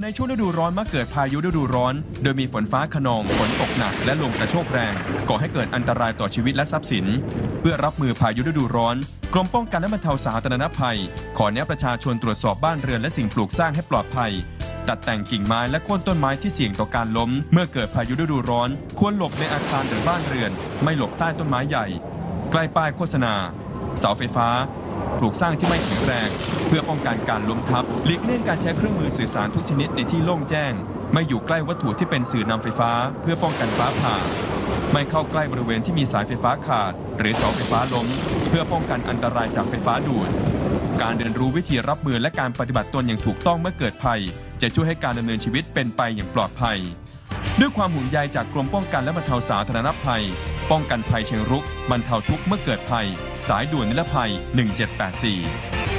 ในช่วงฤดูร้อนมักเกิดพายุฤดูร้อนโดยมีฝนฟ้าคะนองฝนตกหนักและลมกระโชกแรงก่อให้เกิดอันตรายต่อชีวิตและทรัพย์สินเพื่อรับมือพายุฤดูร้อนกรมป้องกันและบรรเทาสาธารณภัยขอแนะประชาชนตรวจสอบบ้านเรือนและสิ่งปลูกสร้างให้ปลอดภัยตัดแต่งกิ่งไม้และโค่นต้นไม้ที่เสี่ยงต่อการล้มเมื่อเกิดพายุฤดูร้อนควรหลบในอาคารหรือบ้านเรือนไม่หลบใต้ต้นไม้ใหญ่ใกล้ป้ายโฆษณาเสาไฟฟ้าปลูกสร้างที่ไม่แข็งแรงเพื่อป้องกันการล้มทับหลีกเลี่ยงการใช้เครื่องมือสื่อสารทุกชนิดในที่โล่งแจ้งไม่อยู่ใกล้วัตถุที่เป็นสื่อนำไฟฟ้าเพื่อป้องกันฟ้าผ่าไม่เข้าใกล้บริเวณที่มีสายไฟฟ้าขาดหรือเสาไฟฟ้าล้มเพื่อป้องกันอันตรายจากไฟฟ้าดูดการเรียนรู้วิธีรับมือและการปฏิบัติตนอย่างถูกต้องเมื่อเกิดภัยจะช่วยให้การดำเนินชีวิตเป็นไปอย่างปลอดภัยด้วยความห่วงใยจากกรมป้องกันและบรรเทาสาธารณภัยป้องกันภัยเชิงรุกบรรเทาทุกข์เมื่อเกิดภัยสายด่วนนิรภัย1784